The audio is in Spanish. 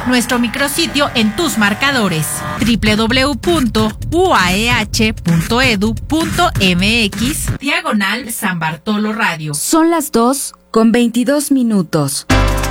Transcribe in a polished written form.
nuestro micrositio en tus marcadores www.uaeh.edu.mx/San Bartolo Radio. Son las 2:22.